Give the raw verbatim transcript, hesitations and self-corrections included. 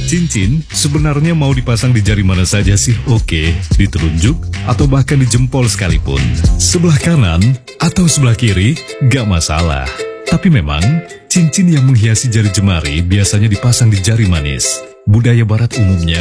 Cincin sebenarnya mau dipasang di jari mana saja sih oke, di telunjuk atau bahkan di jempol sekalipun. Sebelah kanan atau sebelah kiri, gak masalah. Tapi memang, cincin yang menghiasi jari jemari biasanya dipasang di jari manis. Budaya barat umumnya